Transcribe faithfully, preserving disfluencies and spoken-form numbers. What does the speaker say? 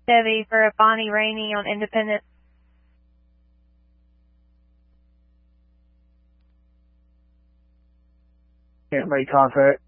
Debbie for Bonnie Rainey on Independence. Can't make contact.